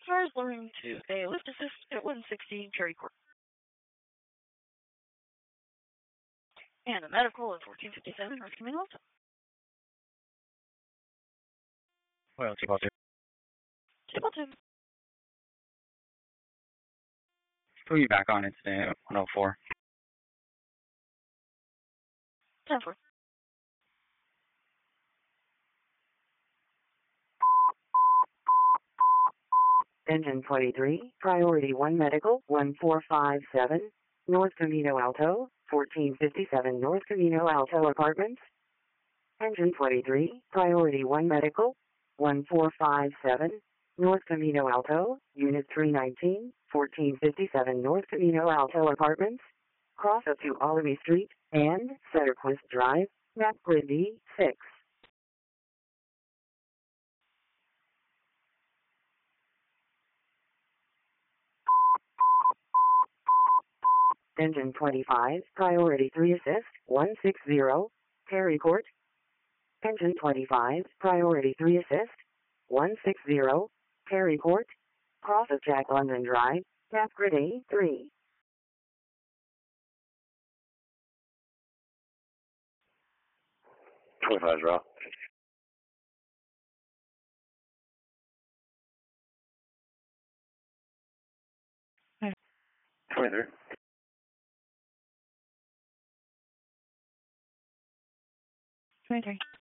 Cars learning to a lift assist at 160 Cherry Court. And a medical at 1457 North Camino Alto. Well, Table 2. Table 2. Put you back on incident 104. 10-4. Engine 23, Priority 1 Medical, 1457, North Camino Alto, 1457 North Camino Alto Apartments. Engine 23, Priority 1 Medical, 1457, North Camino Alto, Unit 319, 1457 North Camino Alto Apartments. Cross up to Alamy Street and Setterquist Drive, map grid D6. Engine 25, Priority 3 Assist, 160, Terry Court. Engine 25, Priority 3 Assist, 160, Terry Court. Cross of Jack London Drive, map grid A3. 25 raw. 23. 23.